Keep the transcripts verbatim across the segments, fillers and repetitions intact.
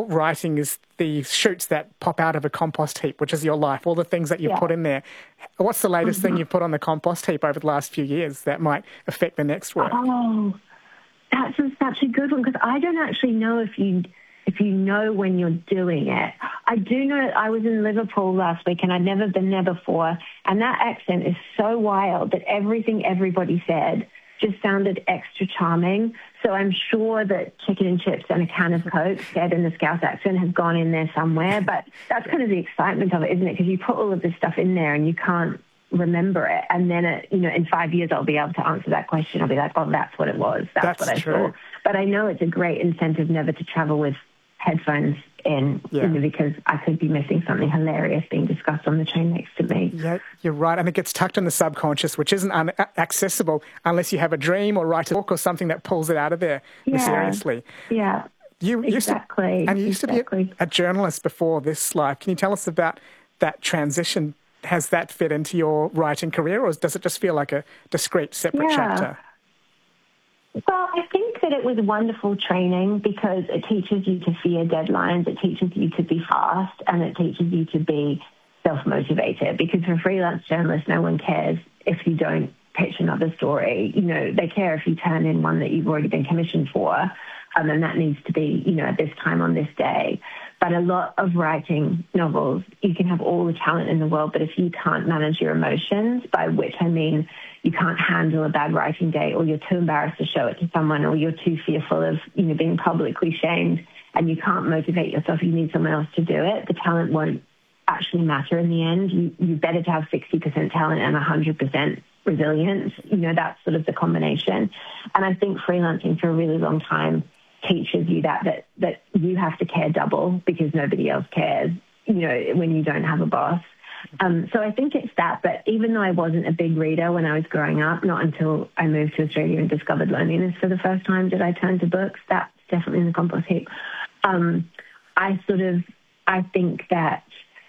writing is the shoots that pop out of a compost heap, which is your life, all the things that you've Yeah. put in there. What's the latest Mm-hmm. thing you've put on the compost heap over the last few years that might affect the next work? Oh, that's a, such a good one, because I don't actually know if you if you know when you're doing it. I do know I was in Liverpool last week and I'd never been there before, and that accent is so wild that everything everybody said just sounded extra charming. So I'm sure that chicken and chips and a can of Coke said in the Scouse accent has gone in there somewhere. But that's kind of the excitement of it, isn't it? Because you put all of this stuff in there and you can't remember it. And then, it, you know, in five years, I'll be able to answer that question. I'll be like, oh, that's what it was. That's, That's what I true. saw. But I know it's a great incentive never to travel with headphones in, Yeah. you know, because I could be missing something hilarious being discussed on the train next to me. Yeah, you're right. And it gets tucked in the subconscious, which isn't un- accessible unless you have a dream or write a book or something that pulls it out of there Yeah. mysteriously. Yeah. You Exactly. Used to, and you used exactly. to be a, a journalist before this life. Can you tell us about that transition? Has that fit into your writing career, or does it just feel like a discrete, separate Yeah. chapter? Well, I think that it was wonderful training because it teaches you to fear deadlines, it teaches you to be fast, and it teaches you to be self-motivated, because for freelance journalists, no one cares if you don't pitch another story. You know, they care if you turn in one that you've already been commissioned for, um, and that needs to be, you know, at this time on this day. But a lot of writing novels, you can have all the talent in the world, but if you can't manage your emotions, by which I mean you can't handle a bad writing day, or you're too embarrassed to show it to someone, or you're too fearful of, you know, being publicly shamed, and you can't motivate yourself, you need someone else to do it, the talent won't actually matter in the end. You, you're better to have sixty percent talent and one hundred percent resilience. You know, that's sort of the combination. And I think freelancing for a really long time teaches you that, that, that you have to care double because nobody else cares, you know, when you don't have a boss. Um, so I think it's that, but even though I wasn't a big reader when I was growing up, not until I moved to Australia and discovered loneliness for the first time did I turn to books. That's definitely in the compost heap. Um, I sort of, I think that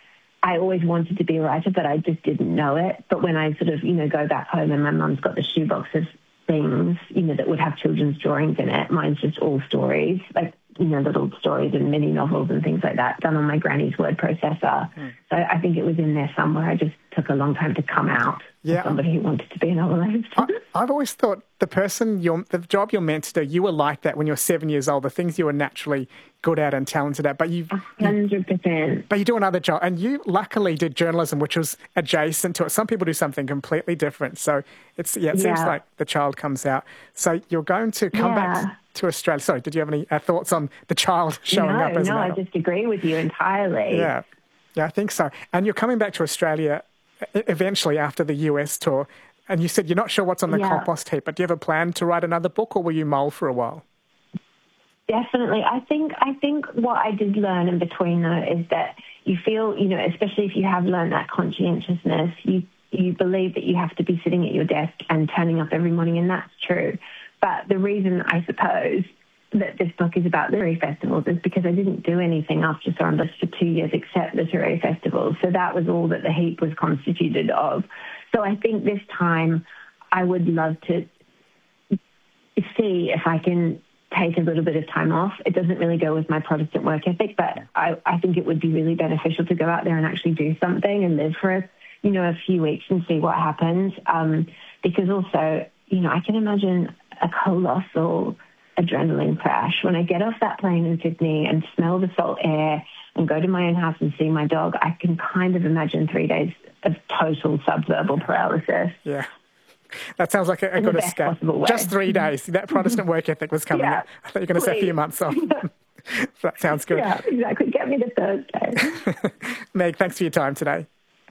I always wanted to be a writer, but I just didn't know it. But when I sort of, you know, go back home and my mum's got the shoebox of things, you know, that would have children's drawings in it, mine's just all stories, like, you know, little stories and mini novels and things like that done on my granny's word processor. Mm. So I think it was in there somewhere. I just took a long time to come out yeah. as somebody who wanted to be a novelist. I, I've always thought the person, you're, the job you're meant to do, you were like that when you were seven years old, the things you were naturally good at and talented at, but you've... one hundred percent. But you do another job, and you luckily did journalism, which was adjacent to it. Some people do something completely different. So it's yeah, it yeah. seems like the child comes out. So you're going to come yeah. back to Australia. Sorry, did you have any uh, thoughts on the child showing no, up as no, an I adult? just agree with you entirely. Yeah, yeah, I think so. And you're coming back to Australia eventually after the U S tour, and you said you're not sure what's on the yeah. compost heap, but do you have a plan to write another book, or will you mull for a while? Definitely. I think I think what I did learn in between, though, is that you feel, you know, especially if you have learned that conscientiousness, you, you believe that you have to be sitting at your desk and turning up every morning, and that's true. But the reason, I suppose, that this book is about literary festivals is because I didn't do anything after Sorrenbos for two years except literary festivals. So that was all that the heap was constituted of. So I think this time I would love to see if I can take a little bit of time off. It doesn't really go with my Protestant work ethic, but I, I think it would be really beneficial to go out there and actually do something and live for, you know, a few weeks and see what happens. Um, because also, you know, I can imagine a colossal adrenaline crash when I get off that plane in Sydney and smell the salt air and go to my own house and see my dog. I can kind of imagine three days of total subverbal paralysis. Yeah. That sounds like a, a good escape. Just three days. That Protestant work ethic was coming yeah, out. I thought you were going to say a few months off. That sounds good. Yeah, exactly. Get me to Thursday. Meg, thanks for your time today.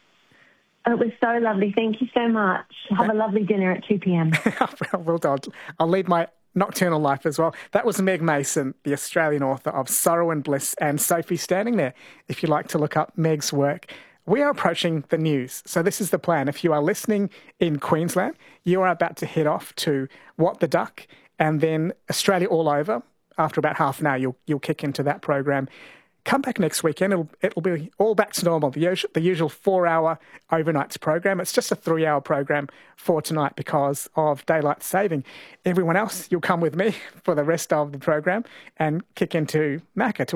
It was so lovely. Thank you so much. Have a lovely dinner at two p.m. Well done. I'll lead my nocturnal life as well. That was Meg Mason, the Australian author of Sorrow and Bliss, and Sophie standing there, if you'd like to look up Meg's work. We are approaching the news, so this is the plan. If you are listening in Queensland, you are about to head off to What the Duck, and then Australia all over. After about half an hour, you'll you'll kick into that program. Come back next weekend. It'll it'll be all back to normal. The usual, the usual four-hour overnights program. It's just a three-hour program for tonight because of daylight saving. Everyone else, you'll come with me for the rest of the program and kick into Macca.